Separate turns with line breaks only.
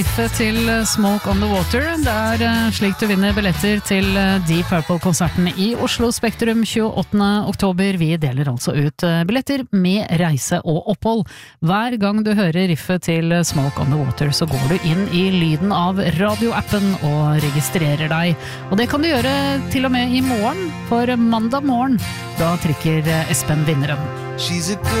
Til Smoke on the Water. Det slik du vinner billetter til Deep Purple-konserten i Oslo Spektrum 28. oktober. Vi deler altså ut billetter med reise og opphold. Hver gang du hører riffet til Smoke on the Water, så går du inn i lyden av radioappen og registrerer deg. Og det kan du gjøre til og med i morgen, for mandag morgen. Da trykker Espen vinneren.